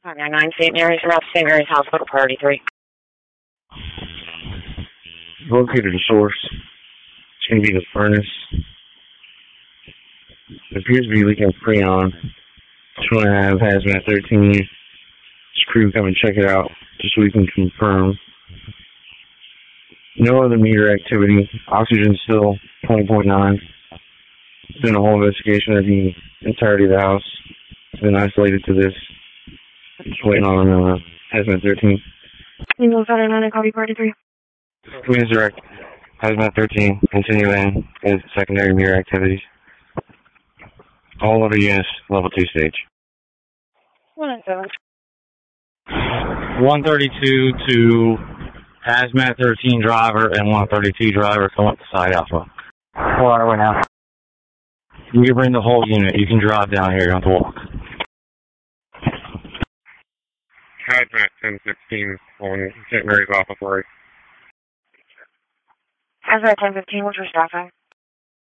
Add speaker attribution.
Speaker 1: 599 St. Mary's, around St. Mary's Hospital, priority 3.
Speaker 2: Located the source. It's going to be the furnace. It appears to be leaking Freon. Just want to have Hazmat 13 crew come and check it out, just so we can confirm. No other meter activity. Oxygen still 20.9. Doing a whole investigation of the entirety of the house. It's been isolated to this. Just waiting on Hazmat 13.
Speaker 1: Eagle 799, copy party 3.
Speaker 2: Queens Direct. Hazmat 13. Continue in with secondary meter activities. All other units, level 2 stage.
Speaker 1: 197.
Speaker 2: 132 to Hazmat 13 driver and 132 driver come up to side Alpha. 4 on our way now. You can bring the whole unit. You can drive down here. You don't have to walk. Hazmat 1016 on St. Mary's Office Road.
Speaker 1: Hazmat 1015, what's your staffing?